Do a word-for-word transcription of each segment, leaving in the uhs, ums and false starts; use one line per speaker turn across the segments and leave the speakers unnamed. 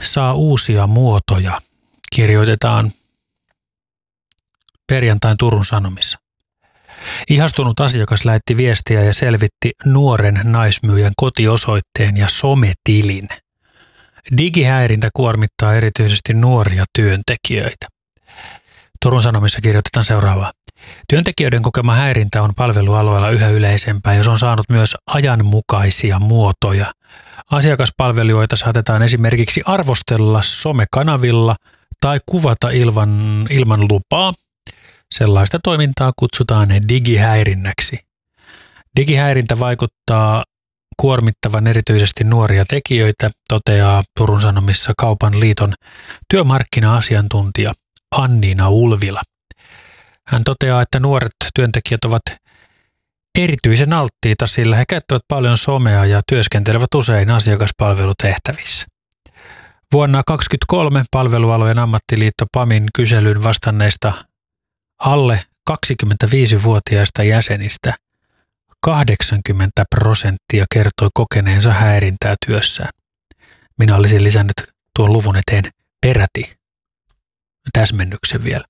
saa uusia muotoja, kirjoitetaan perjantain Turun Sanomissa. Ihastunut asiakas lähetti viestiä ja selvitti nuoren naismyyjän kotiosoitteen ja sometilin. Digihäirintä kuormittaa erityisesti nuoria työntekijöitä. Turun Sanomissa kirjoitetaan seuraavaa. Työntekijöiden kokema häirintä on palvelualueella yhä yleisempää ja se on saanut myös ajanmukaisia muotoja. Asiakaspalvelijoita saatetaan esimerkiksi arvostella somekanavilla tai kuvata ilman, ilman lupaa. Sellaista toimintaa kutsutaan digihäirinnäksi. Digihäirintä vaikuttaa kuormittavan erityisesti nuoria tekijöitä, toteaa Turun Sanomissa Kaupan liiton työmarkkina-asiantuntija Anniina Ulvila. Hän toteaa, että nuoret työntekijät ovat erityisen alttiita, sillä he käyttävät paljon somea ja työskentelevät usein asiakaspalvelutehtävissä. Vuonna kaksituhattakaksikymmentäkolme palvelualojen ammattiliitto PAMin kyselyn vastanneista alle kaksikymmentäviisivuotiaista jäsenistä kahdeksankymmentä prosenttia kertoi kokeneensa häirintää työssään. Minä olisin lisännyt tuon luvun eteen peräti täsmennyksen vielä.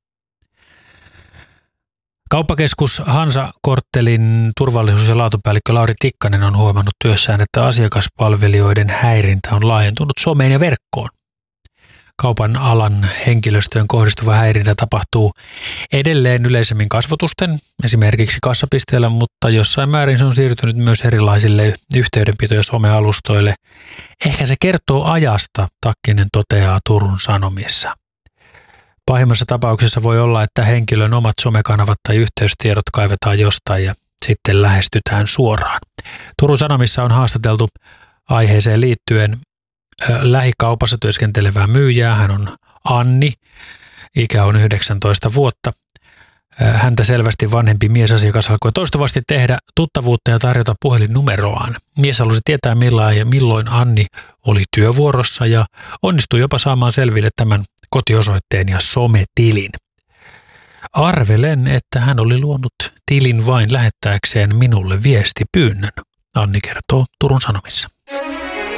Kauppakeskus Hansa-korttelin turvallisuus- ja laatupäällikkö Lauri Tikkanen on huomannut työssään, että asiakaspalvelijoiden häirintä on laajentunut someen ja verkkoon. Kaupan alan henkilöstöön kohdistuva häirintä tapahtuu edelleen yleisemmin kasvotusten, esimerkiksi kassapisteellä, mutta jossain määrin se on siirtynyt myös erilaisille yhteydenpito- ja somealustoille. Ehkä se kertoo ajasta, Takkinen toteaa Turun Sanomissa. Pahimmassa tapauksessa voi olla, että henkilön omat somekanavat tai yhteystiedot kaivetaan jostain ja sitten lähestytään suoraan. Turun Sanomissa on haastateltu aiheeseen liittyen lähikaupassa työskentelevää myyjää. Hän on Anni, ikä on yhdeksäntoista vuotta. Häntä selvästi vanhempi miesasiakas alkoi toistuvasti tehdä tuttavuutta ja tarjota puhelinnumeroaan. Mies halusi tietää milloin Anni oli työvuorossa ja onnistui jopa saamaan selville tämän kotiosoitteen ja sometilin. Arvelen, että hän oli luonut tilin vain lähettääkseen minulle viestipyynnön, Anni kertoo Turun Sanomissa.